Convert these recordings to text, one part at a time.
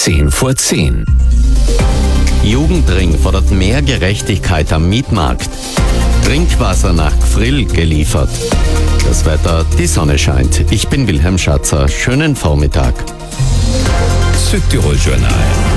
10:10. Jugendring fordert mehr Gerechtigkeit am Mietmarkt. Trinkwasser nach Gfrill geliefert. Das Wetter, die Sonne scheint. Ich bin Wilhelm Schatzer. Schönen Vormittag. Südtirol Journal.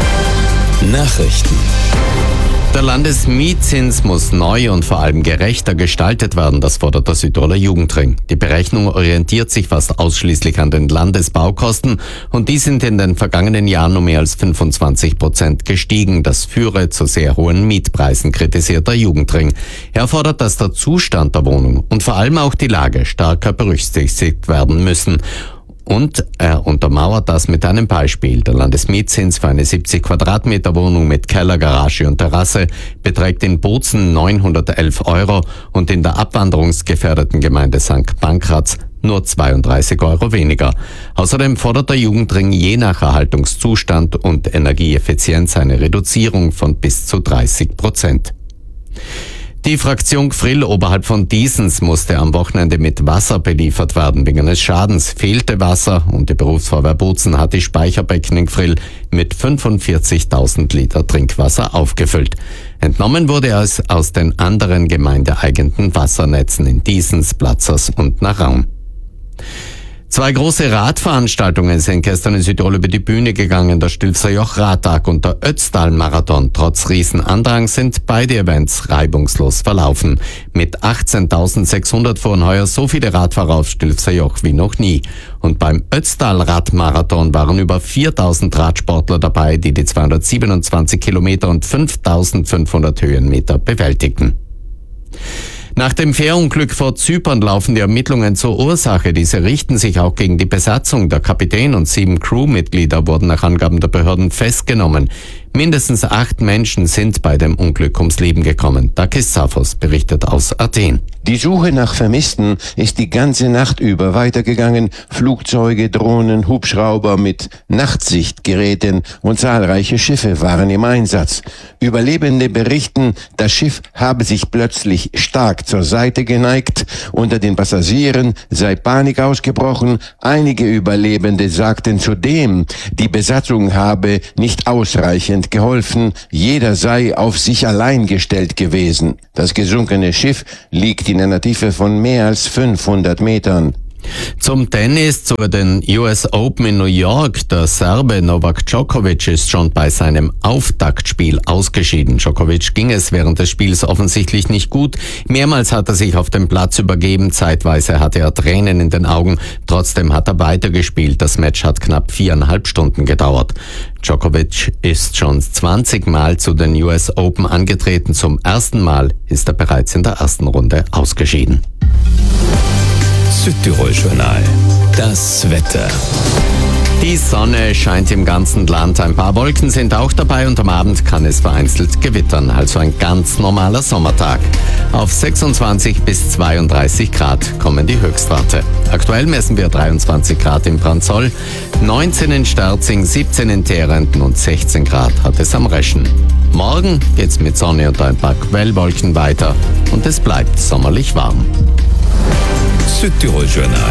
Nachrichten. Der Landesmietzins muss neu und vor allem gerechter gestaltet werden, das fordert der Südtiroler Jugendring. Die Berechnung orientiert sich fast ausschließlich an den Landesbaukosten und die sind in den vergangenen Jahren um mehr als 25% gestiegen. Das führe zu sehr hohen Mietpreisen, kritisiert der Jugendring. Er fordert, dass der Zustand der Wohnung und vor allem auch die Lage stärker berücksichtigt werden müssen. Und er untermauert das mit einem Beispiel. Der Landesmietzins für eine 70 Quadratmeter Wohnung mit Keller, Garage und Terrasse beträgt in Bozen 911 € und in der abwanderungsgefährdeten Gemeinde St. Pankraz nur 32 € weniger. Außerdem fordert der Jugendring je nach Erhaltungszustand und Energieeffizienz eine Reduzierung von bis zu 30%. Die Fraktion Gfrill oberhalb von Diesens musste am Wochenende mit Wasser beliefert werden. Wegen eines Schadens fehlte Wasser und die Berufsfeuerwehr Bozen hat die Speicherbecken in Gfrill mit 45.000 Liter Trinkwasser aufgefüllt. Entnommen wurde es aus den anderen gemeindeeigenen Wassernetzen in Diesens, Platzers und Nachraum. Zwei große Radveranstaltungen sind gestern in Südtirol über die Bühne gegangen. Der Stilfser Joch-Radtag und der Ötztal-Marathon. Trotz Riesenandrang sind beide Events reibungslos verlaufen. Mit 18.600 fuhren heuer so viele Radfahrer auf Stilfser Joch wie noch nie. Und beim Ötztal-Radmarathon waren über 4.000 Radsportler dabei, die 227 Kilometer und 5.500 Höhenmeter bewältigten. Nach dem Fährunglück vor Zypern laufen die Ermittlungen zur Ursache. Diese richten sich auch gegen die Besatzung. Der Kapitän und 7 Crewmitglieder wurden nach Angaben der Behörden festgenommen. Mindestens 8 Menschen sind bei dem Unglück ums Leben gekommen. Takis Safos berichtet aus Athen. Die Suche nach Vermissten ist die ganze Nacht über weitergegangen. Flugzeuge, Drohnen, Hubschrauber mit Nachtsichtgeräten und zahlreiche Schiffe waren im Einsatz. Überlebende berichten, das Schiff habe sich plötzlich stark zur Seite geneigt. Unter den Passagieren sei Panik ausgebrochen. Einige Überlebende sagten zudem, die Besatzung habe nicht ausreichend geholfen. Jeder sei auf sich allein gestellt gewesen. Das gesunkene Schiff liegt in einer Tiefe von mehr als 500 Metern. Zum Tennis, zu den US Open in New York. Der Serbe Novak Djokovic ist schon bei seinem Auftaktspiel ausgeschieden. Djokovic ging es während des Spiels offensichtlich nicht gut. Mehrmals hat er sich auf dem Platz übergeben. Zeitweise hatte er Tränen in den Augen. Trotzdem hat er weitergespielt. Das Match hat knapp 4,5 Stunden gedauert. Djokovic ist schon 20 Mal zu den US Open angetreten. Zum ersten Mal ist er bereits in der ersten Runde ausgeschieden. Südtirol Journal. Das Wetter. Die Sonne scheint im ganzen Land. Ein paar Wolken sind auch dabei und am Abend kann es vereinzelt gewittern. Also ein ganz normaler Sommertag. Auf 26 bis 32 Grad kommen die Höchstwerte. Aktuell messen wir 23 Grad in Branzoll, 19 in Sterzing, 17 in Teerenten und 16 Grad hat es am Reschen. Morgen geht's mit Sonne und ein paar Quellwolken weiter und es bleibt sommerlich warm. Südtirol Journal.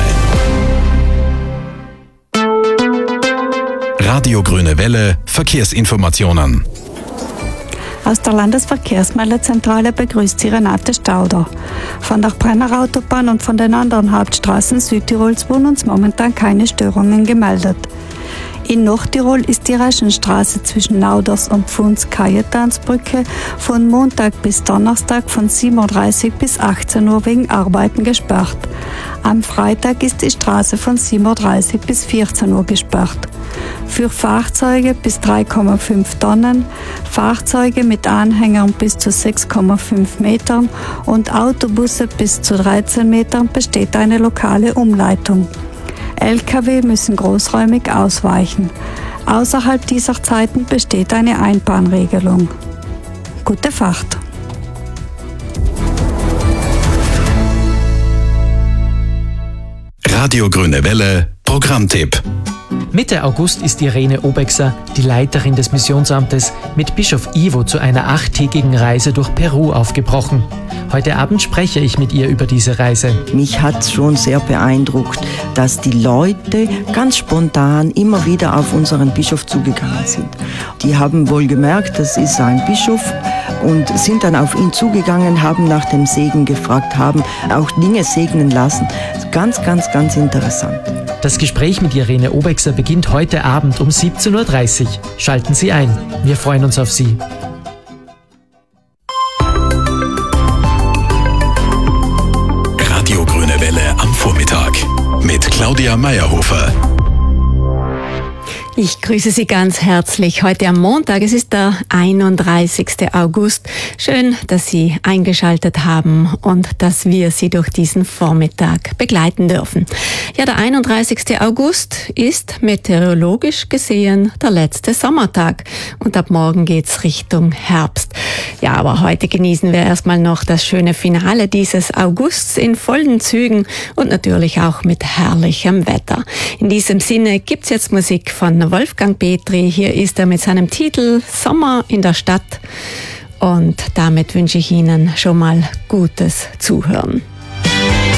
Radio Grüne Welle, Verkehrsinformationen. Aus der Landesverkehrsmeldezentrale begrüßt Sie Renate Stauder. Von der Brenner Autobahn und von den anderen Hauptstraßen Südtirols wurden uns momentan keine Störungen gemeldet. In Nordtirol ist die Reschenstraße zwischen Nauders und Pfunds Kajetansbrücke von Montag bis Donnerstag von 7.30 Uhr bis 18 Uhr wegen Arbeiten gesperrt. Am Freitag ist die Straße von 7.30 Uhr bis 14 Uhr gesperrt. Für Fahrzeuge bis 3,5 Tonnen, Fahrzeuge mit Anhängern bis zu 6,5 Metern und Autobusse bis zu 13 Metern besteht eine lokale Umleitung. Lkw müssen großräumig ausweichen. Außerhalb dieser Zeiten besteht eine Einbahnregelung. Gute Fahrt! Radio Grüne Welle, Programmtipp. Mitte August ist Irene Obexer, die Leiterin des Missionsamtes, mit Bischof Ivo zu einer 8-tägigen Reise durch Peru aufgebrochen. Heute Abend spreche ich mit ihr über diese Reise. Mich hat schon sehr beeindruckt, dass die Leute ganz spontan immer wieder auf unseren Bischof zugegangen sind. Die haben wohl gemerkt, das ist ein Bischof, und sind dann auf ihn zugegangen, haben nach dem Segen gefragt, haben auch Dinge segnen lassen. Ganz, ganz, ganz interessant. Das Gespräch mit Irene Obexer beginnt heute Abend um 17.30 Uhr. Schalten Sie ein. Wir freuen uns auf Sie. Radio Grüne Welle am Vormittag mit Claudia Meyerhofer. Ich grüße Sie ganz herzlich heute am Montag. Es ist der 31. August. Schön, dass Sie eingeschaltet haben und dass wir Sie durch diesen Vormittag begleiten dürfen. Ja, der 31. August ist meteorologisch gesehen der letzte Sommertag und ab morgen geht's Richtung Herbst. Ja, aber heute genießen wir erstmal noch das schöne Finale dieses Augusts in vollen Zügen und natürlich auch mit herrlichem Wetter. In diesem Sinne gibt's jetzt Musik von Wolfgang Petri. Hier ist er mit seinem Titel Sommer in der Stadt. Und damit wünsche ich Ihnen schon mal gutes Zuhören.